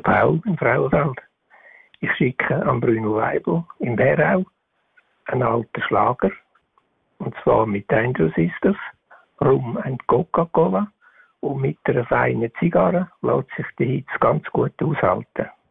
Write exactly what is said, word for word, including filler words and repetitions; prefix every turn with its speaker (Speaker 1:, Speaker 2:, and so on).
Speaker 1: Paul in Frauenfeld. Ich schicke an Bruno Weibel in Wehraau einen alten Schlager. Und zwar mit Angel Sisters, Rum und Coca-Cola. Und mit einer feinen Zigarre lässt sich die Hitze ganz gut aushalten.